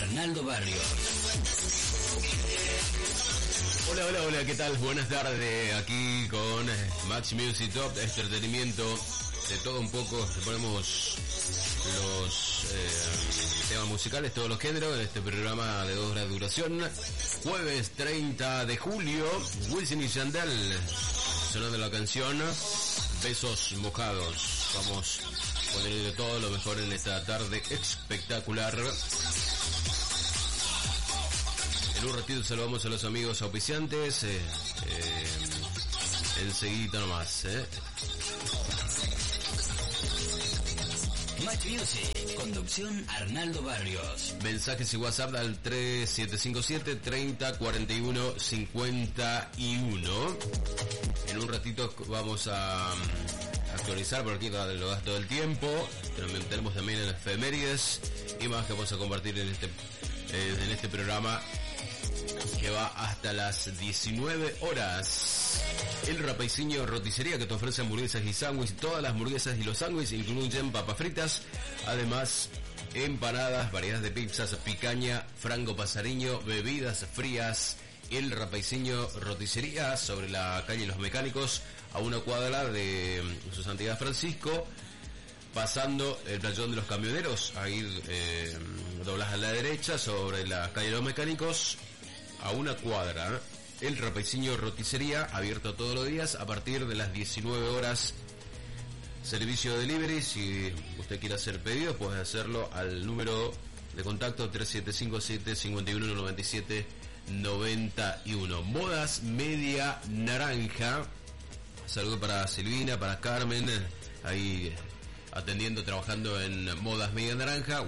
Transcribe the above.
Arnaldo Barrios. Hola, ¿qué tal? Buenas tardes, aquí con Max Music Top, entretenimiento, de todo un poco. Ponemos los temas musicales, todos los géneros, en este programa de 2 horas de duración. Jueves 30 de julio, Wisin y Yandel, sonando la canción Besos Mojados. Vamos a ponerle todo lo mejor en esta tarde espectacular. En un ratito saludamos a los amigos auspiciantes, enseguida nomás. Match Music, conducción Arnaldo Barrios. Mensajes y WhatsApp al 3757-3041-51. En un ratito vamos a actualizar, por aquí lo das todo el tiempo. Tenemos también en efemérides y más que vamos a compartir en este programa, que va hasta las 19 horas. El Rapaisinho Roticería, que te ofrece hamburguesas y sándwiches. Todas las hamburguesas y los sándwiches incluyen papas fritas, además empanadas, variedades de pizzas, picaña, frango pasariño, bebidas frías. El Rapaisinho Roticería, sobre la calle Los Mecánicos, a una cuadra de su Santidad Francisco, pasando el playón de los camioneros. Ahí doblas a la derecha sobre la calle Los Mecánicos, a una cuadra. El Rapaisinho Roticería, abierto todos los días a partir de las 19 horas. Servicio de delivery, si usted quiere hacer pedidos, puede hacerlo al número de contacto 3757-5197-91. Modas Media Naranja. Saludo para Silvina, para Carmen, ahí atendiendo, trabajando en Modas Media Naranja.